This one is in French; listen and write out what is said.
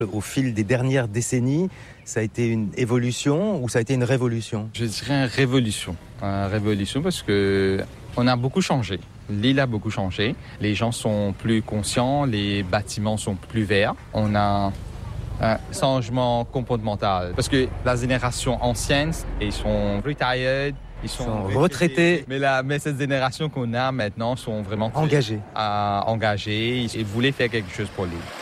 Au fil des dernières décennies, ça a été une évolution ou ça a été une révolution? Je dirais une révolution. Une révolution parce que on a beaucoup changé. L'île a beaucoup changé. Les gens sont plus conscients, les bâtiments sont plus verts. On a un changement comportemental. Parce que la génération ancienne, ils sont retired, ils sont retraités. Mais cette génération qu'on a maintenant sont vraiment Engagés. engagés. Ils voulaient faire quelque chose pour l'île.